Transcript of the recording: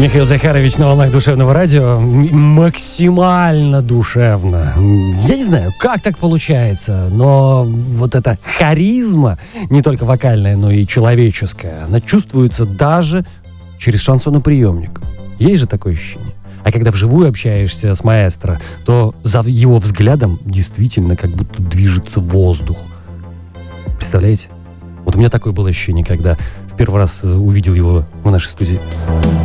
Михаил Захарович на волнах душевного радио. Максимально душевно. Я не знаю, как так получается, но вот эта харизма, не только вокальная, но и человеческая, она чувствуется даже через шансоноприемник. Есть же такое ощущение? А когда вживую общаешься с маэстро, то за его взглядом действительно как будто движется воздух. Представляете? Вот у меня такое было ощущение, когда в первый раз увидел его в нашей студии.